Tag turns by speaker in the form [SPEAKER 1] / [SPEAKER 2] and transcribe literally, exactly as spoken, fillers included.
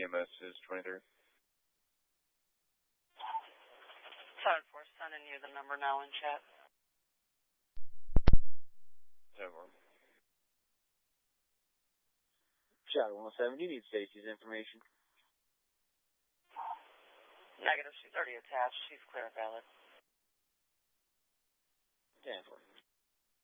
[SPEAKER 1] M S is twenty-three.
[SPEAKER 2] seven four, sending you the number now in chat.
[SPEAKER 1] seven four.
[SPEAKER 3] Shadow one oh seven, do you need Stacy's information?
[SPEAKER 2] Negative, she's already attached. She's clear and valid.
[SPEAKER 3] ten four.